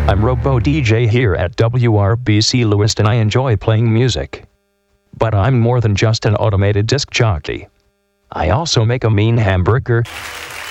I'm Robo DJ here at WRBC Lewiston. I enjoy playing music. But I'm more than just an automated disc jockey. I also make a mean hamburger